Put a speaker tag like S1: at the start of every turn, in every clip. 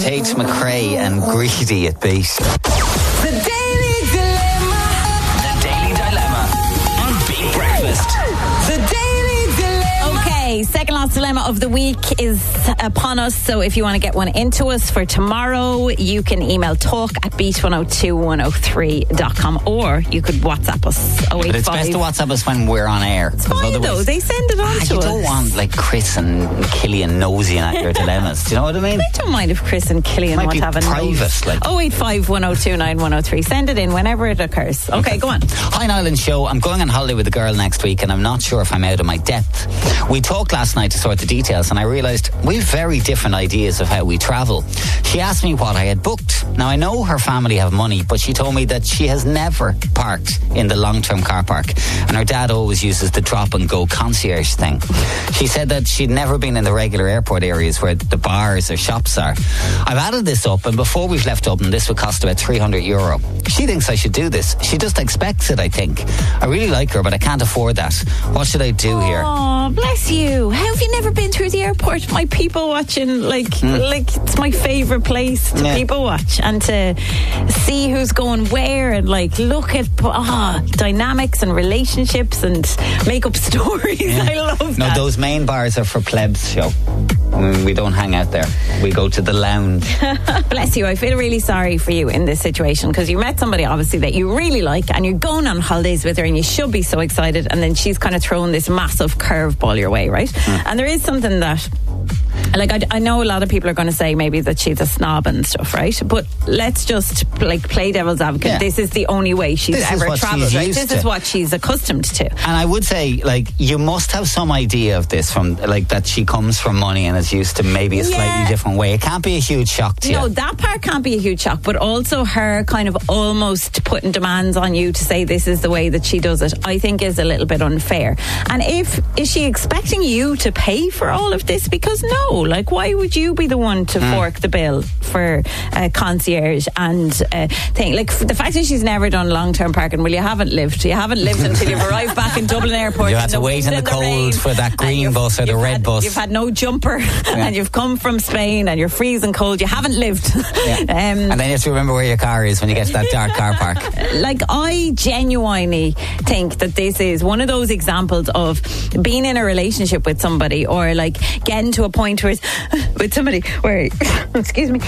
S1: Tate McRae and Greedy at Beat.
S2: The Daily Dilemma.
S3: The Daily Dilemma on Beat Breakfast.
S2: The Daily Dilemma.
S4: Okay, second last dilemma of the week is upon us. So if you want to get one into us for tomorrow, you can email talk@beat102103.com, or you could WhatsApp us.
S1: But it's best to WhatsApp us when we're on air.
S4: It's fine though, they send it on to
S1: you
S4: us.
S1: don't want like Chris and Killian nosing at your dilemmas. Do you know what I mean?
S4: I don't mind if Chris and Killian
S1: Might
S4: want
S1: be
S4: to have a
S1: private,
S4: note.
S1: like.
S4: 085 102 9103. Send it in whenever it occurs. Okay, go on.
S1: Hi Niall Show. I'm going on holiday with a girl next week and I'm not sure if I'm out of my depth. We talked last night to sort the details and I realised we've very different ideas of how we travel. She asked me what I had booked. Now I know her family have money, but she told me that she has never parked in the long-term car park and her dad always uses the drop and go concierge thing. She said that she'd never been in the regular airport areas where the bars or shops are. I've added this up and before we've left Dublin this would cost about €300. She thinks I should do this. She just expects it, I think. I really like her but I can't afford that. What should I do here?
S4: Oh, bless you. How have you never been through the airport? My people watching, like it's my favourite place to people watch and to see who's going where and like look at dynamics and relationships and make up stories. I love that.
S1: No, those main bars are for plebs show. We don't hang out there. We go to the lounge.
S4: Bless you. I feel really sorry for you in this situation because you met somebody obviously that you really like and you're going on holidays with her and you should be so excited, and then she's kind of thrown this massive curveball your way, right? And there is something that, like, I know a lot of people are going to say maybe that she's a snob and stuff, right? But let's just like play devil's advocate.
S1: Yeah.
S4: This is the only way she's ever travelled, right? This is what she's accustomed to.
S1: And I would say, like, you must have some idea of this from, like, that she comes from money and is used to maybe a slightly different way. It can't be a huge shock to you.
S4: No, that part can't be a huge shock, but also her kind of almost putting demands on you to say this is the way that she does it, I think is a little bit unfair. And is she expecting you to pay for all of this? Because no, like, why would you be the one to fork the bill for concierge and thing? Like, the fact that she's never done long-term parking, well, you haven't lived until you've arrived back in Dublin Airport.
S1: You had to wait in the cold for that green bus or the red bus.
S4: You've had no jumper and you've come from Spain and you're freezing cold. You haven't lived.
S1: And then you have to remember where your car is when you get to that dark car park.
S4: Like, I genuinely think that this is one of those examples of being in a relationship with somebody, or like getting to a point where with somebody where excuse me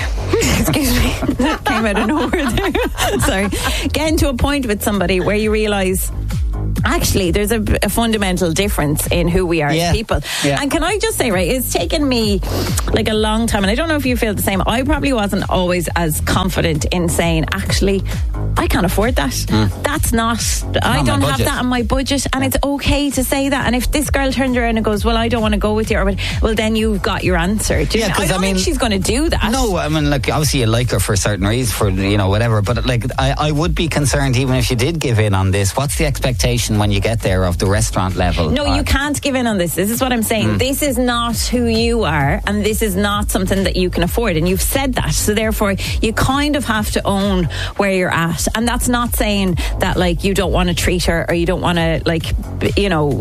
S4: that came out of nowhere there. Sorry. Getting to a point with somebody where you realise actually there's a fundamental difference in who we are as people. And can I just say, right, it's taken me like a long time, and I don't know if you feel the same. I probably wasn't always as confident in saying, actually, I can't afford that. That's not I don't have that on my budget, and it's okay to say that. And if this girl turns around and goes, well, I don't want to go with you, or well, then you've got your answer. I don't think she's going to do that.
S1: No, I mean, like, obviously you like her for certain reasons, for, you know, whatever, but like, I would be concerned even if you did give in on this. What's the expectation when you get there of the restaurant level?
S4: No, you can't give in on this. This is what I'm saying. This is not who you are, and this is not something that you can afford, and you've said that, so therefore you kind of have to own where you're at. And that's not saying that, like, you don't want to treat her, or you don't want to, like, you know,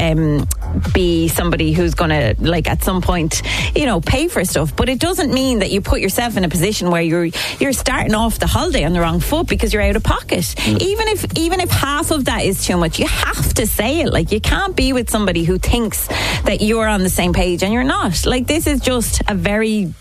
S4: be somebody who's going to, like, at some point, you know, pay for stuff. But it doesn't mean that you put yourself in a position where you're starting off the holiday on the wrong foot because you're out of pocket. Even if half of that is too much, you have to say it. Like, you can't be with somebody who thinks that you're on the same page and you're not. Like, this is just a very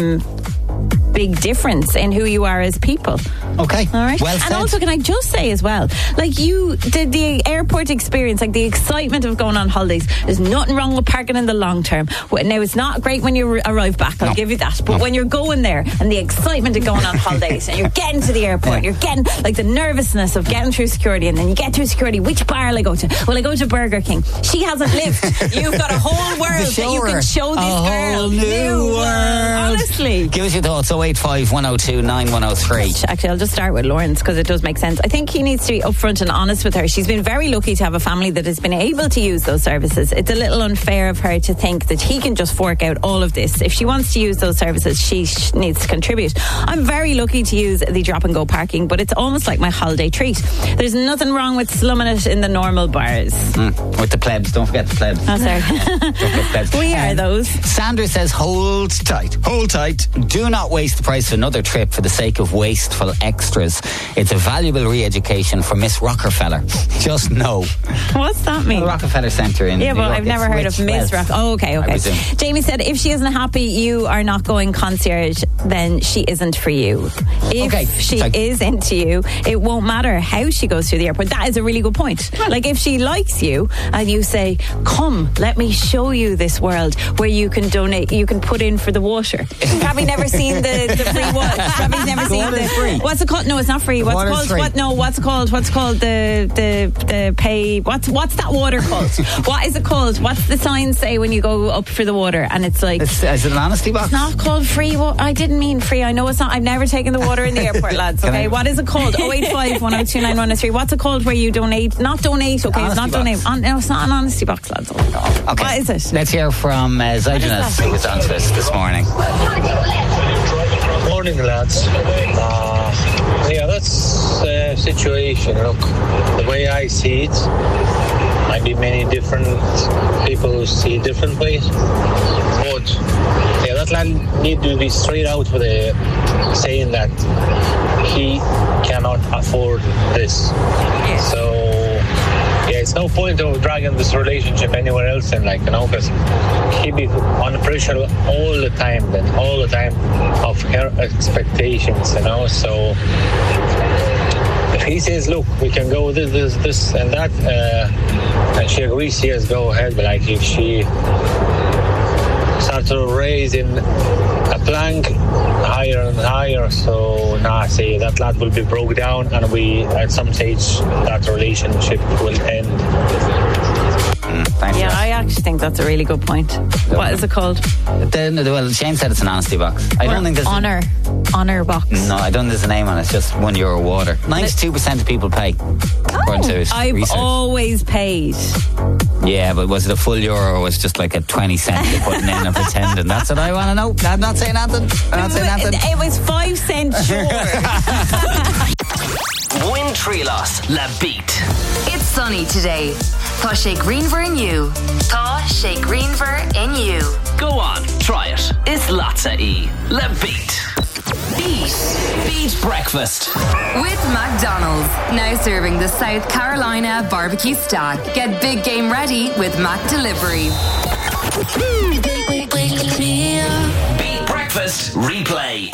S4: big difference in who you are as people.
S1: Okay.
S4: All right.
S1: Well said.
S4: And also, can I just say as well, like, you did the airport experience, like the excitement of going on holidays. There's nothing wrong with parking in the long term. Now, it's not great when you arrive back, I'll give you that. But when you're going there and the excitement of going on holidays and you're getting to the airport, you're getting, like, the nervousness of getting through security, and then you get through security, which bar will I go to? Well, I go to Burger King. She hasn't lived. You've got a whole world that you can show this girl.
S1: A whole new world.
S4: Honestly.
S1: Give us your thoughts. 085 102 9103.
S4: Actually, I'll just start with Lawrence because it does make sense. I think he needs to be upfront and honest with her. She's been very lucky to have a family that has been able to use those services. It's a little unfair of her to think that he can just fork out all of this. If she wants to use those services, she needs to contribute. I'm very lucky to use the drop and go parking, but it's almost like my holiday treat. There's nothing wrong with slumming it in the normal bars.
S1: With the plebs, don't forget the plebs.
S4: Oh, sorry. We are those.
S1: Sandra says, hold tight. Do not waste increase the price of another trip for the sake of wasteful extras. It's a valuable re-education for Miss Rockefeller. Just know.
S4: What's that mean?
S1: The Rockefeller Centre in
S4: Yeah,
S1: New
S4: but
S1: York.
S4: I've never heard of Miss Rock. Oh, okay.
S1: I presume.
S4: Jamie said, if she isn't happy you are not going concierge, then she isn't for you. If she is into you, it won't matter how she goes through the airport. That is a really good point. Like, if she likes you and you say, come, let me show you this world where you can donate, you can put in for the water. Probably never seen the free water. Probably never seen
S1: water's free.
S4: What's it called? No, it's not free. What's it called?
S1: Free.
S4: What's it called? What's it called? The pay. What's that water called? What is it called? What's the sign say when you go up for the water? And it's like,
S1: Is it an honesty box?
S4: it's not called free. I didn't mean free. I know it's not. I've never taken the water in the airport, lads. Okay, what is it called? 085 102 9103. What's it called where you donate? Not donate. Okay, it's not donate. No, it's not an honesty box, lads. Oh my God.
S1: Okay.
S4: What is it?
S1: Let's hear from Zydrunas, who was on to us this morning.
S5: Morning, lads. Yeah, that's the situation. Look, the way I see it, might be many different people who see it differently. But yeah, that lad need to be straight out with saying that he cannot afford this. So yeah, it's no point of dragging this relationship anywhere else, and because he be under pressure all the time of her expectations, So if he says, look, we can go this and that, and she agrees, yes, go ahead. But if she starts raising a plank higher and higher, so say that lad will be broke down, and at some stage that relationship will end.
S1: Thanks.
S4: Yeah, I actually think that's a really good point. What is it called?
S1: Well, Shane said it's an honesty box. I don't think there's
S4: honor box.
S1: No, I don't think there's a name on it. It's just €1 water. 92% of people pay. According to
S4: I've
S1: research.
S4: always paid.
S1: Yeah, but was it a full euro or was it just like a 20 cent you're putting in and pretending? That's what I want to know. I'm not saying nothing.
S4: It was 5 cents short.
S3: Win Trilos La Beat.
S6: It's sunny today. Tá sé greenver in you. Tá sé greenver in you.
S3: Go on, try it. It's Latza E. La Beat. Beat Breakfast.
S6: With McDonald's. Now serving the South Carolina barbecue stack. Get big game ready with Mac Delivery.
S3: Beat Breakfast Replay.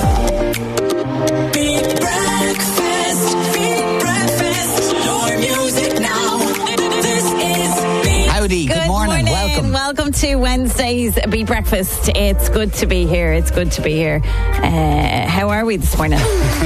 S2: Beat breakfast, your music now. This is Beat.
S1: Howdy, good morning. Welcome.
S4: Welcome to Wednesday's Beat Breakfast. It's good to be here. How are we this morning?